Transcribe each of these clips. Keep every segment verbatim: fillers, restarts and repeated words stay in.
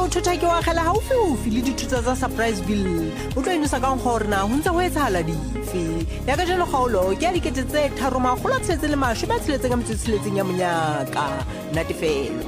o thotha ke wa gela haufi le dithuta tsa Surpriseville o tlo inosa ka gore na ho ntse ho etsahala dife ya ka jeno kgaolo ke a dikete tse tharo magolo a tshetse le masho ba tshiletse ka motsetsiletseng ya monyaka natefelo.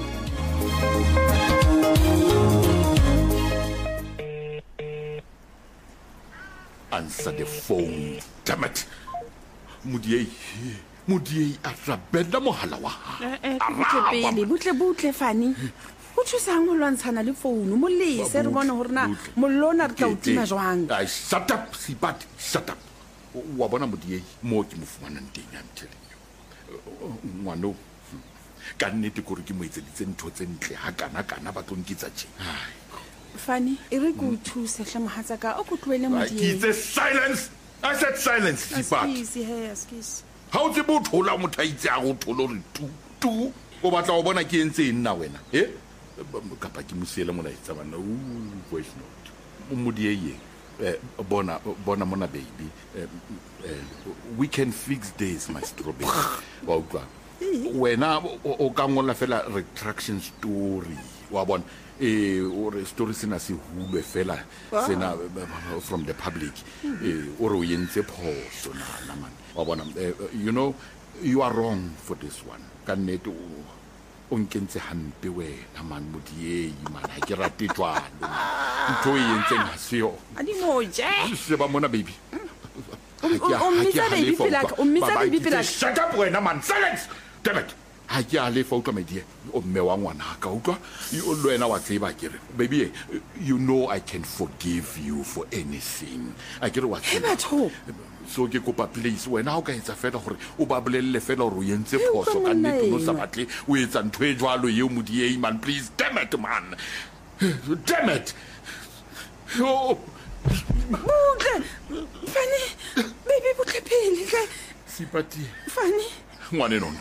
Answer the phone, damn it. Mudiei, Mudiei arabella mohala wa. Eh, butle butle butle Fani. O thusa ngo lwantshana le phone mo lese re bona hore na mollona re tla utima jwang. I shut up, Sipat, shut up. Wa bona Mudiei mo ke mo fumanang teng I'm telling you. Ngwano. Ka nnete gore ke mo etseditse ntho tse ntle ha kana kana ba tlonkitsa tje. Fani, e re go thusa hle mohatsaka o go tloele Mudiei. It's a silence. I said silence, Sipat. Excuse, hey, excuse. How the boat hola motho itse a go tholo re tu tu o batla go bona ke entse nna wena eh kapa ke musiele mona itsa bana o voice note Mudiei eh bona bona mona baby we can fix this my strawberry wa utlwa wena o ka ngola fela retraction story wa bona eh or story sena se hulwe fela sena from the public eh o re o yentse phoso na na man wa bona you know you are wrong for this one ka nnete o nkentse hampe wena man Mudiei man ha ke rate jwalo ntho e yentseng ha se yo Adi moje se ba mona baby o mmisa baby pela o mmisa baby pela shut up wena man silence damn it ha ke a le fa utlwa medie o mme wa ngwana ka utlwa o le wena wa tseba kere baby you know I can forgive you for anything a kere wa tseba so ke kopa please wena o ka etsa fela gore o ba bolelle fela gore o yentse phoso ka nnete no sa batle o etsa ntho e jwalo ye Mudiei man please damn it man damn it oh butle Fani baby butle pele ke Sipati Fani ngwane non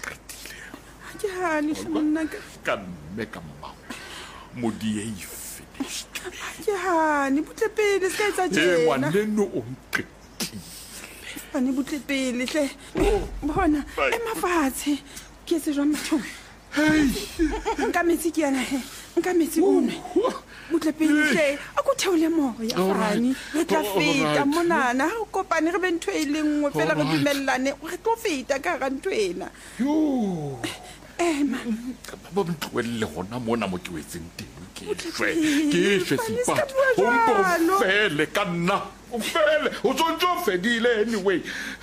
ja ni shmonna ka meka mama Mudiei finished ja ni butle pele ska etsa jena eh ngwane no o nketile Fani butle pele hle bona e mafatshe ke se jwa matho hey nka metsi ke yana he nka metsi one butle pele hle a go theole moya Fani re tla feta monana ha o kopane re be ntho e lengwe fela re dumellane re tlo feta ka ga ntho ena yo eh ma ba mtlwelle hona mona mo ke wetseng teng ke shwe ke shwe Sipat o mpo fele ka nna o fele o tsontsho fedile anyway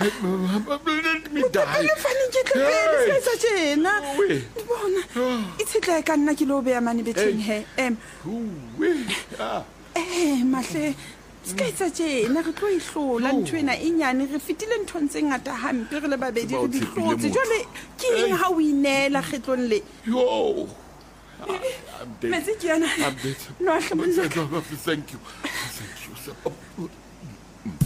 me die Fani ke tlele se sa tjena bona itsetla ka nna ke lo be ya mane between he em we ah eh mahle ska etsa tjena re tlo ihlola ntho ena e nyane re fitile ntho ntse ngata hampe re le babedi re di hlotse jole ke eng ha o inela kgetlong le yo Metsi ke yana I'm dead no a hlomonza thank you thank you